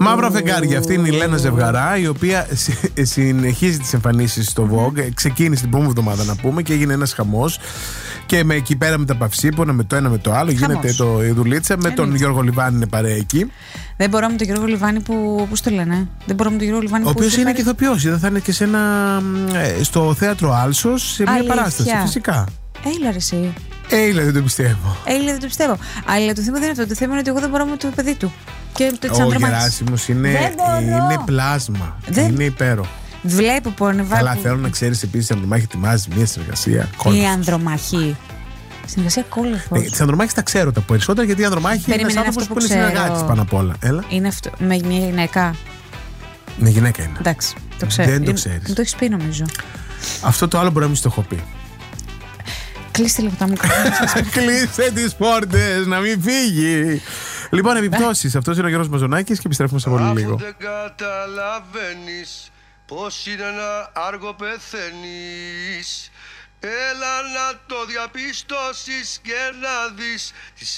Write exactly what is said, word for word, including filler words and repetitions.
Μαύρα φεγγάρια. Αυτή είναι η Λένα Ζευγαρά, η οποία συνεχίζει τις εμφανίσεις στο Vogue. Ξεκίνησε την προηγούμενη εβδομάδα, να πούμε, και έγινε ένας χαμός. Και με, εκεί πέρα με τα παυσίπονα, με το ένα με το άλλο, χαμός. Γίνεται το, η δουλίτσα. Με τον Γιώργο Λιβάνη είναι παρέα εκεί. Δεν μπορώ με τον Γιώργο Λιβάνη που. Πώς το λένε? Δεν μπορώ με τον Γιώργο Λιβάνη ο που. Ο οποίος είναι και ηθοποιός. Δεν θα είναι και σε ένα, στο θέατρο Άλσος σε μια Αλήθεια. παράσταση. Φυσικά. Έλα ρε εσύ. Έλα, δεν το πιστεύω. Έλα, δεν το πιστεύω. Αλλά το θέμα δεν είναι αυτό. Το θέμα είναι ότι εγώ δεν μπορώ με το παιδί του. Και το ο Γεράσιμος είναι, είναι πλάσμα. Δεν... Είναι υπέροχο. Βλέπω που ανεβάζει. Αλλά θέλω να ξέρεις επίσης, η Ανδρομάχη ετοιμάζει μια συνεργασία. Η Ανδρομάχη. Συνεργασία κόλεφος. Ναι, τις Ανδρομάχης τα ξέρω τα περισσότερα, γιατί η Ανδρομάχη είναι ένας άνθρωπος που, που είναι συνεργάτης πάνω απ' όλα. Έλα. Είναι αυτό. Με μια γυναίκα. Με γυναίκα είναι. Εντάξει. Το ξέρω. Δεν το ξέρεις. Μου το έχεις πει, νομίζω. Αυτό το άλλο μπορεί να μην στο έχω πει. Κλείστε λεπτά μου. Κλείστε τις πόρτες, να μην φύγει. Λοιπόν, επιπτώσεις. Αυτός είναι ο Γιώργος Μαζονάκης και επιστρέφουμε σε πολύ λίγο. Αφού δεν καταλαβαίνεις πως είναι ένα άργο πεθαίνεις, έλα να το διαπιστώσεις και να δεις